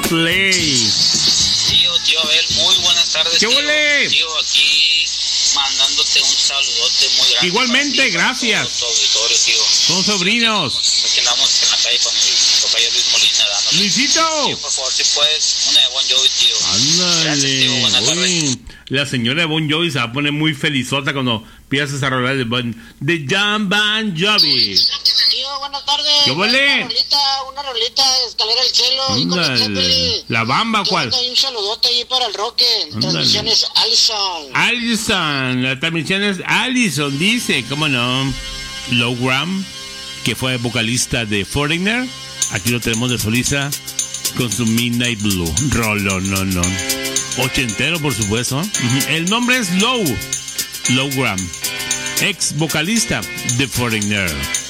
Play. Tío Abel, muy buenas tardes. ¿Qué huele? Tío, aquí mandándote un saludote muy grande. Igualmente, ti, gracias. todo tu auditorio, tío. Son sobrinos. Aquí andamos en la calle con mi tocayo Luis Molina dándole. Luisito. Tío, por favor, si puedes, una de Bon Jovi, tío. Ándale. Gracias, tío, buenas tardes. Uy, la señora de Bon Jovi se va a poner muy felizota cuando pidas esa rola de John Bon Jovi. Tío, buenas tardes. ¿Qué huele? Una rolita de Escalera al Cielo. Y con el Zeppelin. La Bamba, Te ¿cuál? mando un saludote ahí para el Roque. Transmisiones Allison. Allison, la transmisión es Allison, dice, ¿cómo no? Lowgram, que fue vocalista de Foreigner, aquí lo tenemos de solista con su Midnight Blue, Rolo, no. Ochentero, por supuesto. El nombre es Lowgram, ex vocalista de Foreigner.